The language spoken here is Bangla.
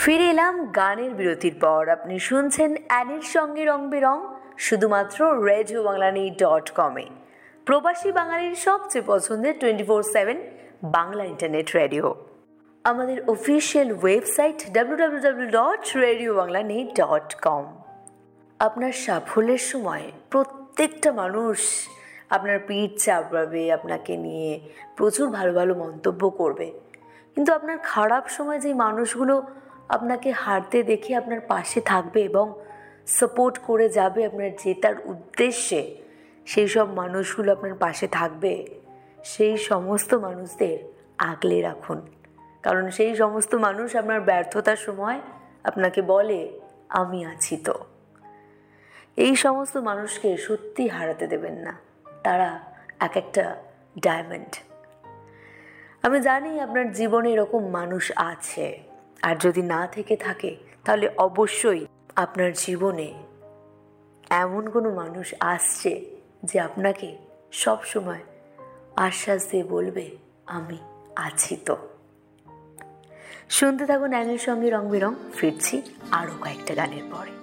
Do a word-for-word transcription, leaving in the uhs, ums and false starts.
ফিরে এলাম গানের বিরতির পর। আপনি শুনছেন অ্যানির সঙ্গে রং বেরং, শুধুমাত্র রেডিও বাংলানি ডট কমে, প্রবাসী বাঙালির সবচেয়ে পছন্দের twenty four seven Bangla internet radio. আমাদের official website W W W dot radio বাংলানি dot com. আপনার সাফল্যের সময় প্রত্যেকটা মানুষ আপনার পিঠ চাপড়াবে, আপনাকে নিয়ে প্রচুর ভালো ভালো মন্তব্য করবে, কিন্তু আপনার খারাপ সময় যে মানুষগুলো আপনাকে হারতে দেখে আপনার পাশে থাকবে এবং সাপোর্ট করে যাবে আপনার জেতার উদ্দেশ্যে, সেই সব মানুষগুলো আপনার পাশে থাকবে, সেই সমস্ত মানুষদের আগলে রাখুন। কারণ সেই সমস্ত মানুষ আপনার ব্যর্থতার সময় আপনাকে বলে আমি আছি তো। এই সমস্ত মানুষকে সত্যি হারাতে দেবেন না, তারা এক একটা ডায়মন্ড। আমি জানি আপনার জীবনে এরকম মানুষ আছে, আর যদি না থেকে থাকে তাহলে অবশ্যই আপনার জীবনে এমন কোনো মানুষ আসছে যে আপনাকে সব সময় আশ্বাস দিয়ে বলবে আমি আছি তো। শুনতে থাকুন অ্যানির সঙ্গে রং বেরং। ফিরছি আরও কয়েকটা গানের পরে।